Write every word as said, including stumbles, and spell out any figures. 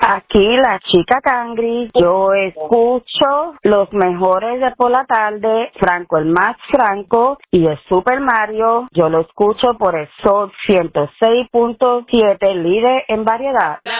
Aquí la chica Cangri, yo escucho los mejores de por la tarde, Franco el más Franco y el Super Mario, yo lo escucho por el Sol ciento seis punto siete, líder en variedad.